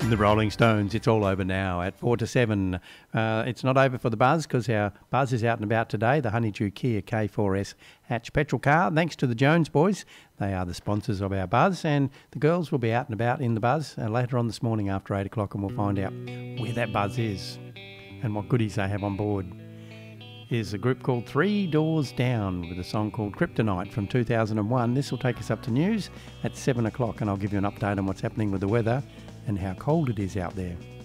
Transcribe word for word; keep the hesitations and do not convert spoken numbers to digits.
The Rolling Stones, It's All Over Now at four to seven. Uh, it's not over for the Buzz because our Buzz is out and about today, the Honeydew Kia K four S hatch petrol car. Thanks to the Jones boys. They are the sponsors of our Buzz, and the girls will be out and about in the Buzz uh, later on this morning after eight o'clock, and we'll find out where that Buzz is and what goodies they have on board. Here's a group called Three Doors Down with a song called Kryptonite from two thousand one. This will take us up to news at seven o'clock, and I'll give you an update on what's happening with the weather and how cold it is out there.